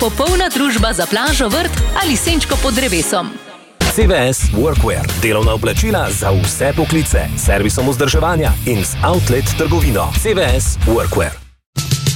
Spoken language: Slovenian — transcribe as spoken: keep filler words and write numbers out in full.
popolna družba za plažo, vrt ali senčko pod drevesom. C V S Workwear. Delovna oblačila za vse poklice. Servisom vzdrževanja in z outlet trgovino. C V S Workwear.